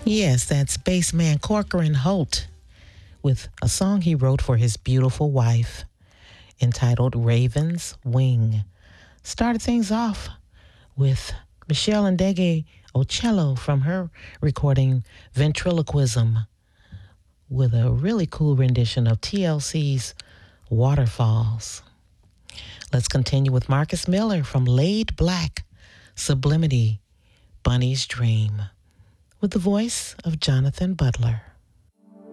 Yes, that's bassman Corcoran Holt with a song he wrote for his beautiful wife entitled Raven's Wing. Started things off with Michelle Ndege Ocello from her recording Ventriloquism with a really cool rendition of TLC's Waterfalls. Let's continue with Marcus Miller from Laid Black, Sublimity, Bunny's Dream, with the voice of Jonathan Butler.